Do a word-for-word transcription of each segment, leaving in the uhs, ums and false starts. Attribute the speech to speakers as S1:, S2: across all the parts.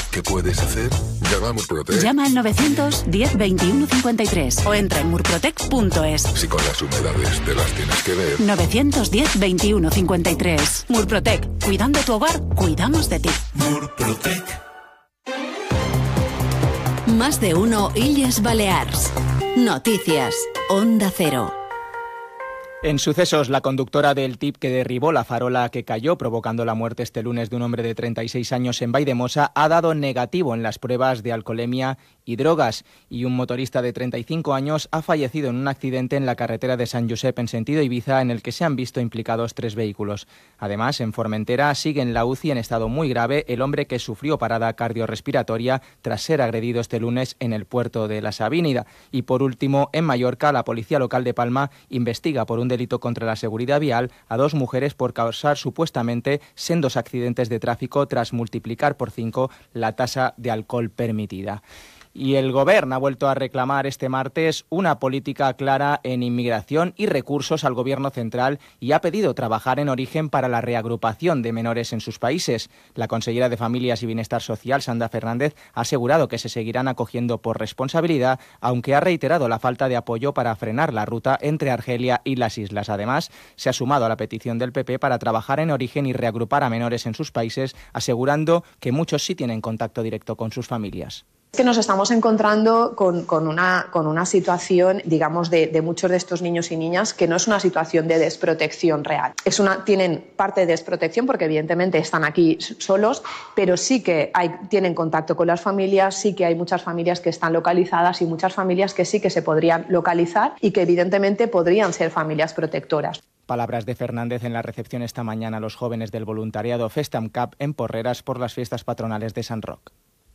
S1: ¿Qué puedes hacer? Llama a Murprotec.
S2: Llama al novecientos diez veintiuno cincuenta y tres o entra en murprotec punto es.
S1: Si con las humedades te las tienes que ver.
S2: novecientos diez veintiuno cincuenta y tres. Murprotec. Cuidando tu hogar, cuidamos de ti.
S3: Murprotec.
S4: Más de uno Illes Balears. Noticias. Onda Cero.
S5: En sucesos, la conductora del Tip que derribó la farola que cayó provocando la muerte este lunes de un hombre de treinta y seis años en Valldemossa ha dado negativo en las pruebas de alcoholemia y drogas, y un motorista de treinta y cinco años ha fallecido en un accidente en la carretera de San Josep en sentido Ibiza en el que se han visto implicados tres vehículos. Además, en Formentera sigue en la U C I en estado muy grave el hombre que sufrió parada cardiorrespiratoria tras ser agredido este lunes en el puerto de la Sabínida. Y por último, en Mallorca, la policía local de Palma investiga por un delito contra la seguridad vial a dos mujeres por causar supuestamente sendos accidentes de tráfico tras multiplicar por cinco la tasa de alcohol permitida. Y el Gobierno ha vuelto a reclamar este martes una política clara en inmigración y recursos al Gobierno central y ha pedido trabajar en origen para la reagrupación de menores en sus países. La consellera de Familias y Bienestar Social, Sandra Fernández, ha asegurado que se seguirán acogiendo por responsabilidad, aunque ha reiterado la falta de apoyo para frenar la ruta entre Argelia y las islas. Además, se ha sumado a la petición del P P para trabajar en origen y reagrupar a menores en sus países, asegurando que muchos sí tienen contacto directo con sus familias.
S6: Es que nos estamos encontrando con, con, una, con una situación, digamos, de, de muchos de estos niños y niñas que no es una situación de desprotección real. Es una, tienen parte de desprotección porque evidentemente están aquí solos, pero sí que hay, tienen contacto con las familias, sí que hay muchas familias que están localizadas y muchas familias que sí que se podrían localizar y que evidentemente podrían ser familias protectoras.
S5: Palabras de Fernández en la recepción esta mañana a los jóvenes del voluntariado Festam Cup en Porreras por las fiestas patronales de San Roc.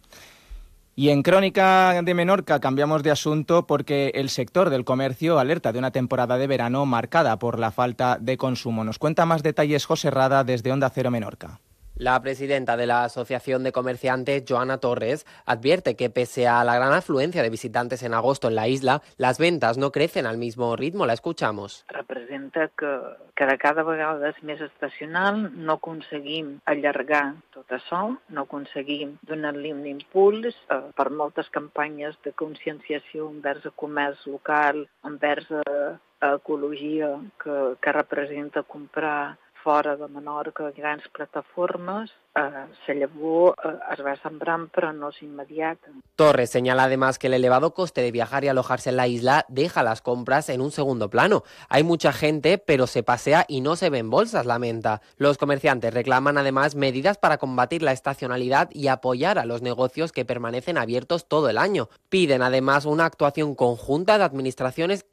S5: Y en Crónica de Menorca cambiamos de asunto porque el sector del comercio alerta de una temporada de verano marcada por la falta de consumo. Nos cuenta más detalles José Rada desde Onda Cero Menorca.
S7: La presidenta de la Asociación de Comerciantes, Joana Torres, advierte que pese a la gran afluencia de visitantes en agosto en la isla, las ventas no crecen al mismo ritmo. La escuchamos.
S8: Representa que cada, cada vegada és més estacional, no aconseguim allargar tot això, no aconseguim donar-li un impuls eh, per moltes campanyes de conscienciació envers el comerç local, envers eh, ecologia, que, que representa comprar fora de Menorca, grans plataformes, eh, se llavor eh, es va sembrant, però no és immediata.
S7: Torres señala además que el elevado coste de viajar y alojarse en la isla deja las compras en un segundo plano. Hay mucha gente, pero se pasea y no se ven bolsas, lamenta. Los comerciantes reclaman además medidas para combatir la estacionalidad y apoyar a los negocios que permanecen abiertos todo el año. Piden además una actuación conjunta de administraciones